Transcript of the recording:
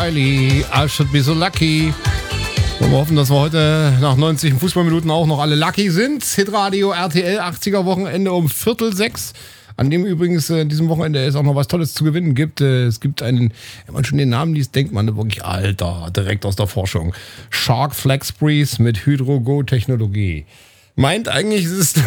Kylie, I should be so lucky. Und wir hoffen, dass wir heute nach 90 Fußballminuten auch noch alle lucky sind. Hitradio RTL 80er Wochenende um 5:45. An dem übrigens diesem Wochenende es auch noch was Tolles zu gewinnen gibt. Es gibt einen, wenn man schon den Namen liest, denkt man wirklich, Alter, direkt aus der Forschung. Shark Flex Breeze mit Hydro-Go-Technologie. Meint eigentlich, es ist